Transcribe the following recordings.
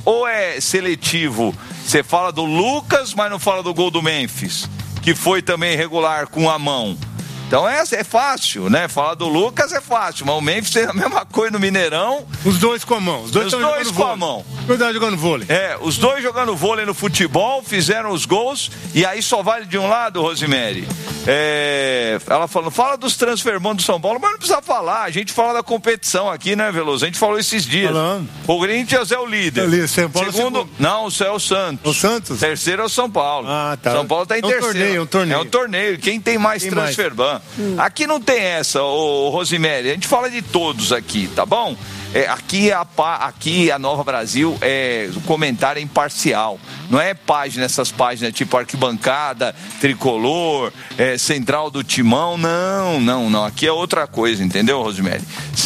ou é seletivo? Você fala do Lucas, mas não fala do gol do Memphis, que foi também irregular com a mão. Então é fácil, né? Falar do Lucas é fácil, mas o Memphis é a mesma coisa no Mineirão. Os dois com a mão. Os dois com a mão. Os dois estão jogando vôlei. Os dois jogando vôlei no futebol, fizeram os gols, e aí só vale de um lado, Rosemary. Ela falou, fala dos transfermãos do São Paulo, mas não precisa falar, a gente fala da competição aqui, né, Veloso? A gente falou esses dias. Falando. O Corinthians é o líder. São Paulo segundo, não, o é o Santos. O Santos? Terceiro é o São Paulo. Tá. São Paulo tá em terceiro. É um torneio. Quem tem mais transferban? Aqui não tem essa, Rosemary. A gente fala de todos aqui, tá bom? Aqui a Nova Brasil o comentário é imparcial. Não é essas páginas tipo Arquibancada, Tricolor, Central do Timão. Não. Aqui é outra coisa, entendeu, Rosemary?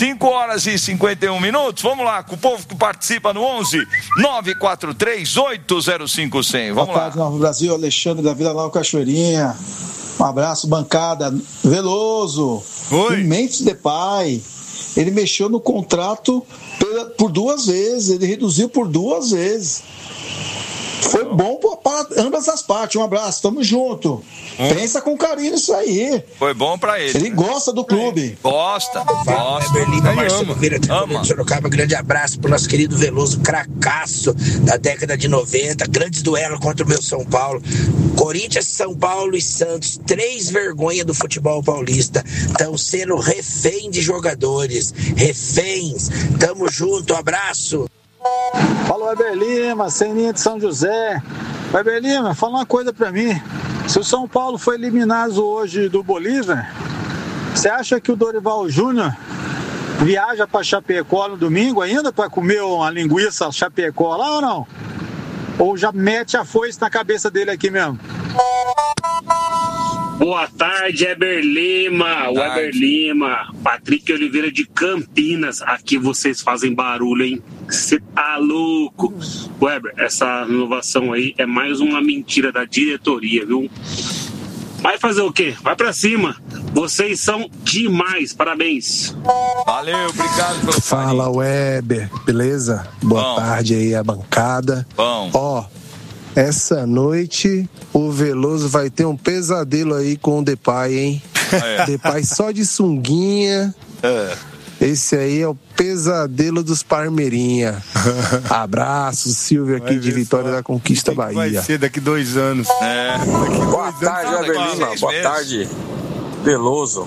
5h51. Vamos lá, com o povo que participa no 11-943-805-100. Vamos lá. Boa tarde, Nova Brasil. Alexandre da Vila Nova Cachoeirinha. Um abraço, bancada. Veloso. Oi. O Memphis Depay. Ele mexeu no contrato por 2 vezes. Ele reduziu por 2 vezes. Foi bom para ambas as partes. Um abraço, tamo junto. Pensa com carinho nisso aí. Foi bom pra ele. Ele gosta do clube. Gosta. Berlima, Marcelo Vieira, de Sorocaba. Grande abraço pro nosso querido Veloso, cracaço da década de 90. Grandes duelos contra o meu São Paulo. Corinthians, São Paulo e Santos, 3 vergonhas do futebol paulista. Estão sendo refém de jogadores. Reféns. Tamo junto, abraço. Falou, Weber Lima, Seninha de São José. Weber Lima, fala uma coisa pra mim. Se o São Paulo foi eliminado hoje do Bolívar, você acha que o Dorival Júnior viaja pra Chapecó no domingo ainda pra comer uma linguiça Chapecó lá ou não? Ou já mete a foice na cabeça dele aqui mesmo? Boa tarde, Weber Lima. Weber Lima, Patrick Oliveira de Campinas. Aqui vocês fazem barulho, hein? Você tá louco. Weber, essa inovação aí é mais uma mentira da diretoria, viu? Vai fazer o quê? Vai pra cima. Vocês são demais. Parabéns. Valeu, obrigado pelo Fala, Weber. Beleza? Boa tarde aí, a bancada. Bom. Essa noite o Veloso vai ter um pesadelo aí com o Depay, hein? Depay só de sunguinha. Esse aí é o pesadelo dos Parmeirinha. Abraço, Silvio aqui de Vitória da Conquista, Bahia. Vai ser daqui 2 anos. Boa tarde, Weber Lima. Boa tarde, Veloso.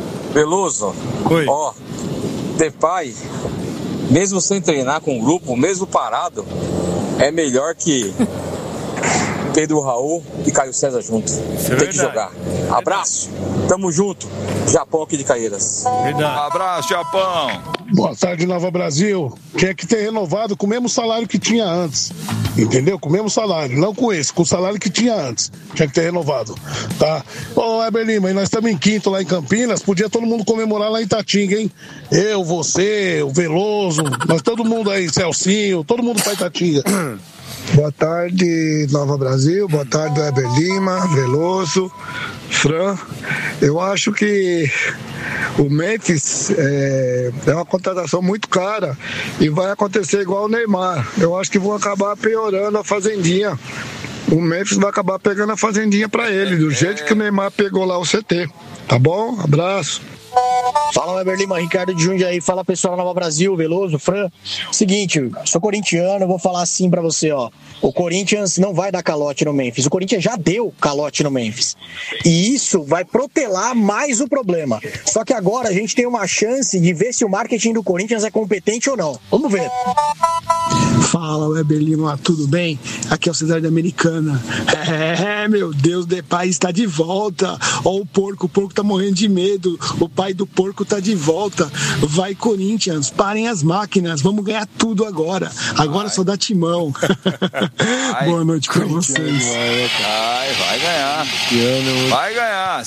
Oi. Depay, mesmo sem treinar com o grupo, mesmo parado, é melhor que Pedro Raul e Caio César juntos. Tem que jogar. Abraço, tamo junto. Japão aqui de Caieiras. Abraço, Japão. Boa tarde, Nova Brasil. Tinha que ter renovado com o mesmo salário que tinha antes. Entendeu? Com o mesmo salário. Não com esse, com o salário que tinha antes. Tinha que ter renovado. Tá? Ô, Weber Lima, e nós estamos em quinto lá em Campinas. Podia todo mundo comemorar lá em Itatinga, hein? Eu, você, o Veloso, nós todo mundo aí, Celcinho, todo mundo pra Itatinga. Boa tarde, Nova Brasil. Boa tarde, Weber Lima, Veloso, Fran. Eu acho que o Memphis é uma contratação muito cara e vai acontecer igual o Neymar. Eu acho que vão acabar piorando a fazendinha. O Memphis vai acabar pegando a fazendinha pra ele, do jeito que o Neymar pegou lá o CT. Tá bom? Abraço. Fala, Weber Lima, Ricardo de Jundiaí. Fala, pessoal, Nova Brasil, Veloso, Fran. Seguinte, sou corintiano, eu vou falar assim pra você, ó. O Corinthians não vai dar calote no Memphis. O Corinthians já deu calote no Memphis. E isso vai protelar mais o problema. Só que agora a gente tem uma chance de ver se o marketing do Corinthians é competente ou não. Vamos ver. Fala, Weber Lima, tudo bem? Aqui é o Cidade Americana. Meu Deus, Depay está de volta. Ó o porco tá morrendo de medo. O pai do porco tá de volta. Vai, Corinthians, parem as máquinas. Vamos ganhar tudo agora. Agora só dá timão. Boa noite pra vocês. Vai ganhar. Vai ganhar.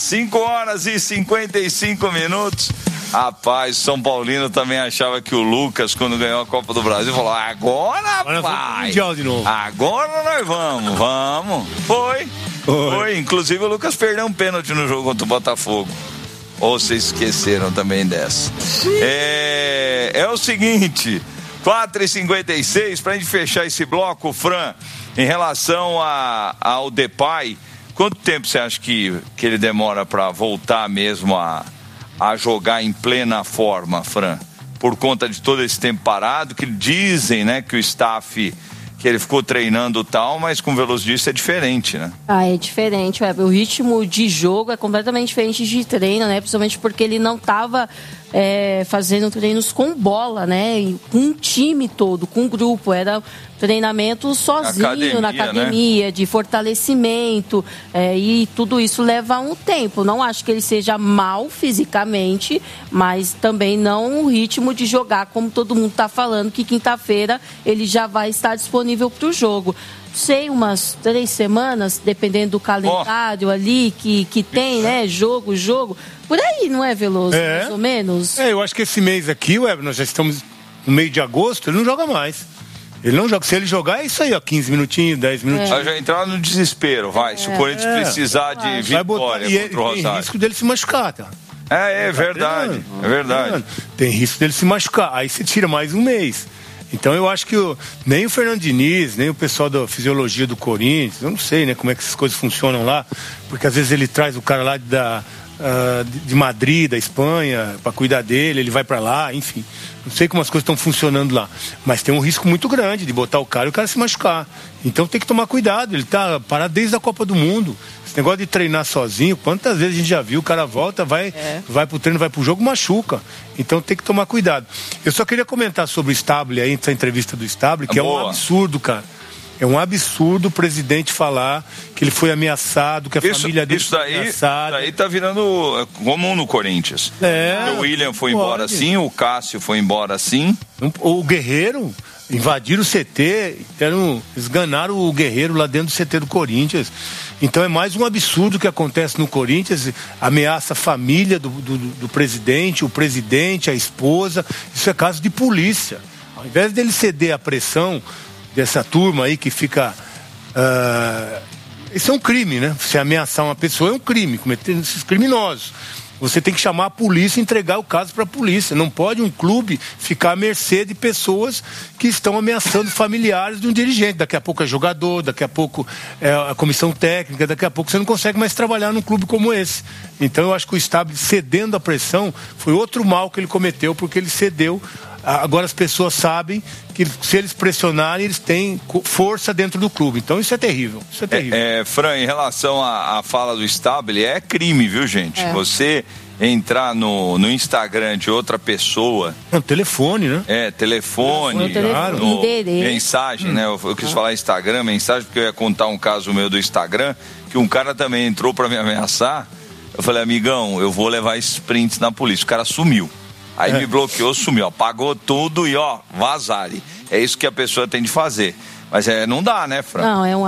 5h55. Rapaz, o São Paulino também achava que o Lucas, quando ganhou a Copa do Brasil, falou: agora vai. Agora nós vamos. Foi. Inclusive o Lucas perdeu um pênalti no jogo contra o Botafogo. Ou vocês esqueceram também dessa? É o seguinte, 4h56, pra gente fechar esse bloco, Fran, em relação ao Depay, quanto tempo você acha que ele demora pra voltar mesmo a jogar em plena forma, Fran? Por conta de todo esse tempo parado, que dizem, né, que o staff, que ele ficou treinando e tal, mas com o Veloso disse é diferente, né? É diferente, o ritmo de jogo é completamente diferente de treino, né? Principalmente porque ele não estava fazendo treinos com bola, né? Com um time todo, com um grupo, era treinamento sozinho na academia, né? De fortalecimento, e tudo isso leva um tempo. Não acho que ele seja mal fisicamente, mas também não o ritmo de jogar, como todo mundo está falando, que quinta-feira ele já vai estar disponível para o jogo. Sei, umas 3 semanas, dependendo do calendário ali que tem, né? Jogo. Por aí, não é, Veloso? Mais ou menos? Eu acho que esse mês aqui, nós já estamos no meio de agosto, ele não joga mais. Ele não joga. Se ele jogar, é isso aí, 15 minutinhos, 10 minutinhos. Vai já entrar no desespero, se o Corinthians precisar de vitória contra o Rosário. Tem risco dele se machucar, tá? É verdade. Tem risco dele se machucar. Aí você tira mais um mês. Então eu acho que nem o Fernando Diniz, nem o pessoal da fisiologia do Corinthians, eu não sei, né, como é que essas coisas funcionam lá, porque às vezes ele traz o cara lá de Madrid, da Espanha, para cuidar dele, ele vai para lá, enfim. Não sei como as coisas estão funcionando lá, mas tem um risco muito grande de botar o cara e o cara se machucar. Então tem que tomar cuidado, ele tá parado desde a Copa do Mundo. Esse negócio de treinar sozinho, quantas vezes a gente já viu, o cara volta, vai pro treino, vai pro jogo, machuca. Então tem que tomar cuidado. Eu só queria comentar sobre o Stabile aí, essa entrevista do Stabile, que é um absurdo, cara. É um absurdo o presidente falar que ele foi ameaçado, que a família dele foi ameaçada. Isso daí tá virando comum no Corinthians. O William foi embora assim, o Cássio foi embora assim. O Guerreiro, invadiram o CT, esganaram o Guerreiro lá dentro do CT do Corinthians. Então é mais um absurdo que acontece no Corinthians, ameaça a família do presidente, o presidente, a esposa. Isso é caso de polícia. Ao invés dele ceder à pressão dessa turma aí que fica... Isso é um crime, né? Você ameaçar uma pessoa é um crime, cometendo esses criminosos. Você tem que chamar a polícia e entregar o caso para a polícia. Não pode um clube ficar à mercê de pessoas que estão ameaçando familiares de um dirigente. Daqui a pouco é jogador, daqui a pouco é a comissão técnica, daqui a pouco você não consegue mais trabalhar num clube como esse. Então eu acho que o Stabile, cedendo à pressão, foi outro mal que ele cometeu, porque ele cedeu. Agora as pessoas sabem que se eles pressionarem, eles têm força dentro do clube. Então isso é terrível. Isso é terrível. Fran, em relação à fala do Stabile, é crime, viu, gente? Você entrar no Instagram de outra pessoa... telefone, né? Telefone, claro. Mensagem, né? Eu quis falar Instagram, mensagem, porque eu ia contar um caso meu do Instagram, que um cara também entrou pra me ameaçar. Eu falei, amigão, eu vou levar esses prints na polícia. O cara sumiu. Aí me bloqueou, sumiu, apagou tudo e vazare. É isso que a pessoa tem de fazer. Mas não dá, né, Fran? Não, é um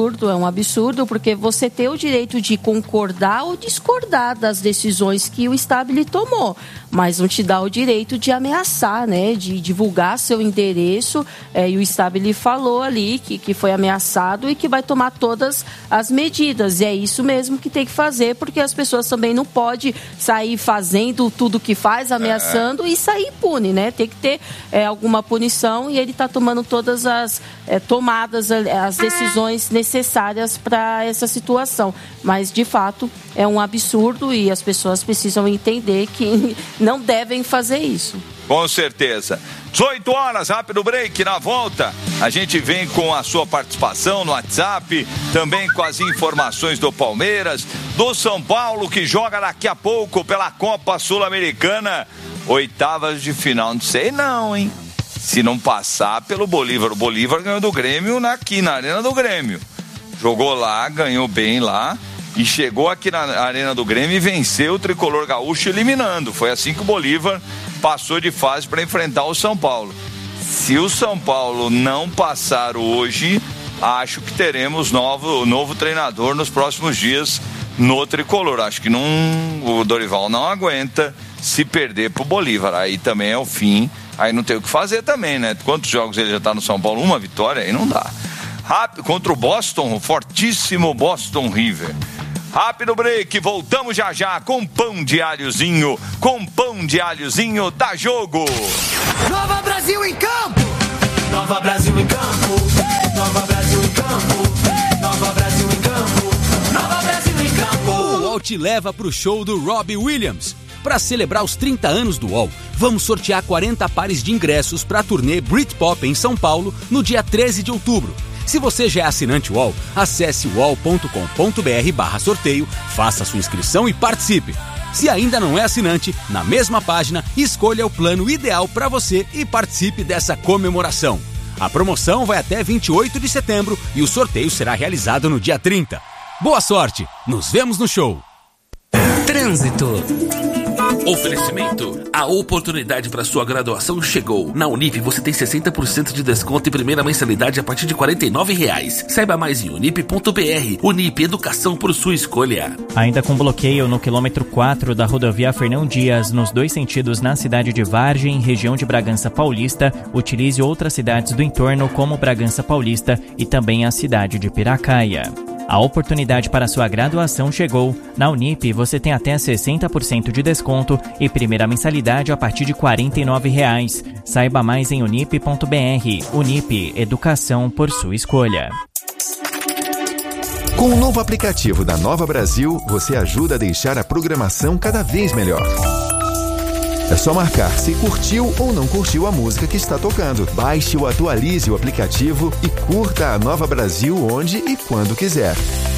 absurdo, porque você tem o direito de concordar ou discordar das decisões que o Stabile tomou, mas não te dá o direito de ameaçar, né, de divulgar seu endereço, e o Stabile falou ali que foi ameaçado e que vai tomar todas as medidas, e é isso mesmo que tem que fazer, porque as pessoas também não podem sair fazendo tudo que faz, ameaçando e sair impune, né, tem que ter alguma punição, e ele está tomando todas as tomadas, as decisões necessárias para essa situação. Mas, de fato, é um absurdo e as pessoas precisam entender que não devem fazer isso. Com certeza. 18 horas, rápido break. Na volta, a gente vem com a sua participação no WhatsApp, também com as informações do Palmeiras, do São Paulo, que joga daqui a pouco pela Copa Sul-Americana, oitavas de final. Não sei não, hein? Se não passar pelo Bolívar. O Bolívar ganhou do Grêmio aqui na Arena do Grêmio. Jogou lá, ganhou bem lá e chegou aqui na Arena do Grêmio e venceu o Tricolor Gaúcho eliminando. Foi assim que o Bolívar passou de fase para enfrentar o São Paulo. Se o São Paulo não passar hoje, acho que teremos novo treinador nos próximos dias no Tricolor. Acho que o Dorival não aguenta se perder pro Bolívar. Aí também é o fim. Aí não tem o que fazer também, né? Quantos jogos ele já tá no São Paulo? Uma vitória? Aí não dá. Rápido, contra o Boston, o fortíssimo Boston River. Rápido break, voltamos já com pão de alhozinho. Com pão de alhozinho, dá jogo. Nova Brasil em campo! Nova Brasil em campo. Nova Brasil em campo. Nova Brasil em campo. Nova Brasil em campo. O UOL te leva pro show do Robbie Williams. Para celebrar os 30 anos do UOL, vamos sortear 40 pares de ingressos para a turnê Britpop em São Paulo no dia 13 de outubro. Se você já é assinante UOL, acesse uol.com.br/sorteio, faça sua inscrição e participe. Se ainda não é assinante, na mesma página, escolha o plano ideal para você e participe dessa comemoração. A promoção vai até 28 de setembro e o sorteio será realizado no dia 30. Boa sorte! Nos vemos no show! Trânsito. Oferecimento. A oportunidade para sua graduação chegou. Na Unip você tem 60% de desconto e primeira mensalidade a partir de R$ 49,00. Saiba mais em unip.br. Unip, educação por sua escolha. Ainda com bloqueio no quilômetro 4 da rodovia Fernão Dias, nos dois sentidos na cidade de Vargem, região de Bragança Paulista, utilize outras cidades do entorno como Bragança Paulista e também a cidade de Piracaia. A oportunidade para sua graduação chegou. Na Unip, você tem até 60% de desconto e primeira mensalidade a partir de R$ 49,00. Saiba mais em unip.br. Unip, educação por sua escolha. Com o novo aplicativo da Nova Brasil, você ajuda a deixar a programação cada vez melhor. É só marcar se curtiu ou não curtiu a música que está tocando. Baixe ou atualize o aplicativo e curta a Nova Brasil onde e quando quiser.